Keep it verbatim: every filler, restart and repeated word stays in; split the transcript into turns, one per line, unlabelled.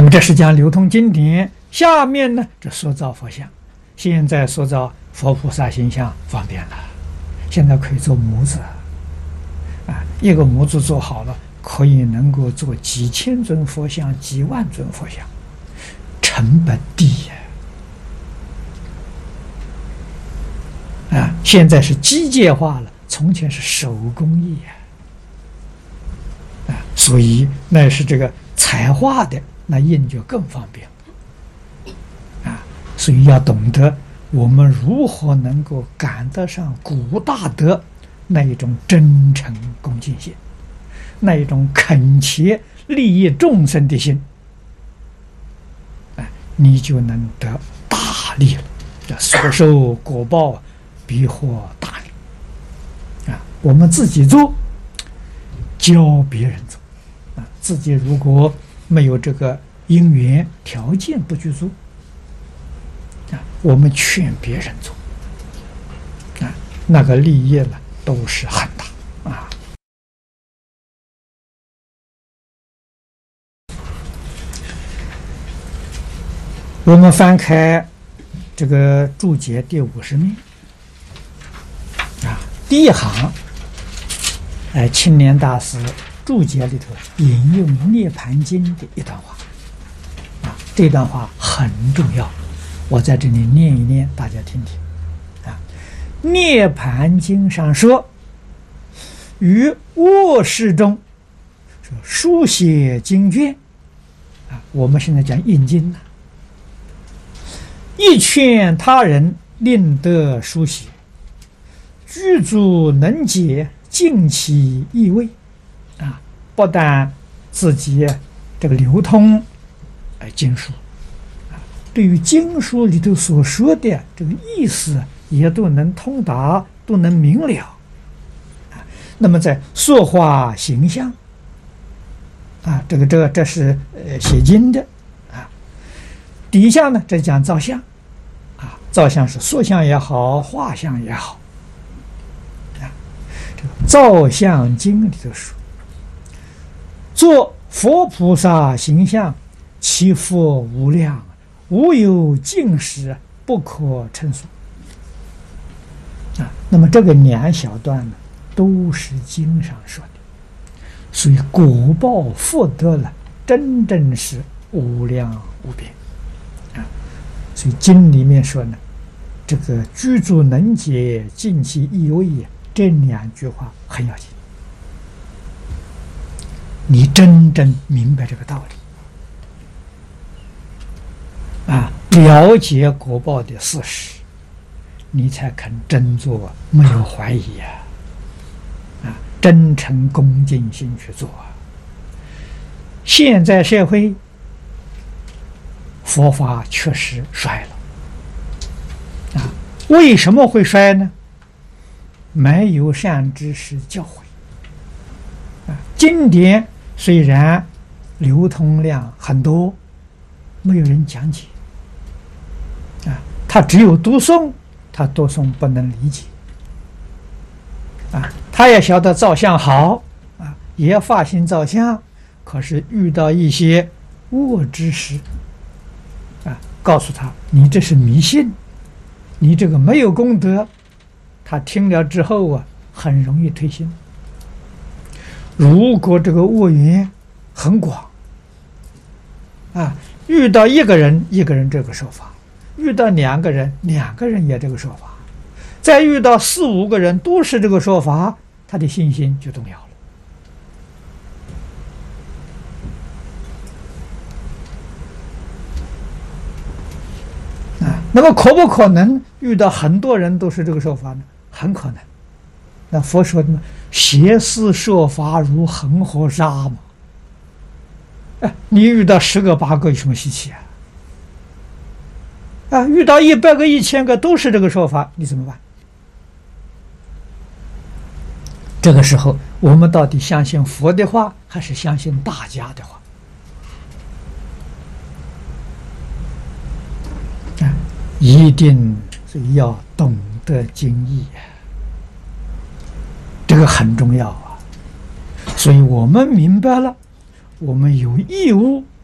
么这是讲流通经典，下面呢这塑造佛像，现在塑造佛菩萨形象方便了，现在可以做模子啊，一个模子做好了，可以能够做几千尊佛像、几万尊佛像，成本低呀。啊，现在是机械化了，从前是手工艺呀。啊，所以那是这个彩画的，那印就更方便啊。所以要懂得我们如何能够赶得上古大德那一种真诚恭敬心，那一种恳切利益众生的心，啊，你就能得大利了。这所受果报必获大利啊！我们自己做，教别人做啊，自己如果没有这个因缘条件不去做啊，我们劝别人做啊，那个利益呢都是很大啊。我们翻开这个注解第五十面啊，第一行，哎，青莲大师注解里头引用《涅盘经》的一段话啊，这段话很重要，我在这里念一念，大家听听啊。《涅盘经》上说，于卧室中说书写经卷啊，我们现在讲印经呢，亦劝他人令得书写，具足能解，尽其意味啊！不但自己这个流通哎经书啊，对于经书里头所说的这个意思也都能通达，都能明了啊。那么在塑化形象啊，这个这个这是呃写经的啊。底下呢，这讲造像啊，造像是塑像也好，画像也好。造像经里头说，做佛菩萨形象，其福无量，无有尽时，不可称数啊。那么这个两小段呢，都是经上说的，所以果报福德了，真正是无量无边啊。所以经里面说呢，这个具足能解，尽其意味也。这两句话很要紧，你真正明白这个道理啊，了解果报的事实，你才肯真做，没有怀疑啊，啊，真诚恭敬心去做啊。现在社会佛法确实衰了啊，为什么会衰呢？没有善知识教诲啊，经典虽然流通量很多，没有人讲解啊，他只有读诵，他读诵不能理解啊，他也晓得造像好啊，也发心造像，可是遇到一些恶知识啊，告诉他你这是迷信，你这个没有功德。他听了之后啊，很容易退心。如果这个恶缘很广啊，遇到一个人，一个人这个说法；遇到两个人，两个人也这个说法；再遇到四五个人都是这个说法，他的信心就动摇了。啊，那么可不可能遇到很多人都是这个说法呢？很可能。那佛说的邪思说法如恒河沙嘛，哎，你遇到十个八个有什么稀奇啊？啊，遇到一百个一千个都是这个说法，你怎么办？这个时候我们到底相信佛的话，还是相信大家的话？啊，一定是要懂得经义啊，这个很重要啊。所以我们明白了，我们有义务